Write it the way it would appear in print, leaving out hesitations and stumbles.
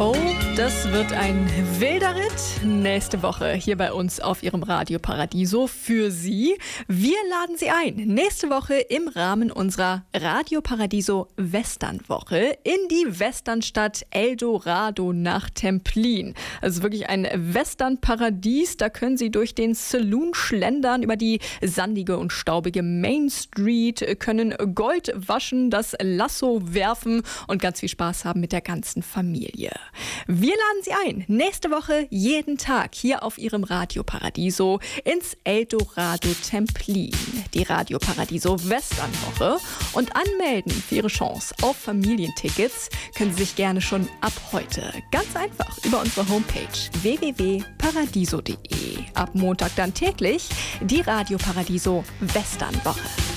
Oh, das wird ein wilder Ritt nächste Woche hier bei uns auf Ihrem Radio Paradiso für Sie. Wir laden Sie ein, nächste Woche im Rahmen unserer Radio Paradiso Westernwoche in die Westernstadt Eldorado nach Templin. Es ist wirklich ein Westernparadies. Da können Sie durch den Saloon schlendern, über die sandige und staubige Main Street, können Gold waschen, das Lasso werfen und ganz viel Spaß haben mit der ganzen Familie. Wir laden Sie ein, nächste Woche jeden Tag hier auf Ihrem Radio Paradiso ins Eldorado Templin. Die Radio Paradiso Westernwoche. Und anmelden für Ihre Chance auf Familientickets können Sie sich gerne schon ab heute. Ganz einfach über unsere Homepage www.paradiso.de. Ab Montag dann täglich die Radio Paradiso Westernwoche.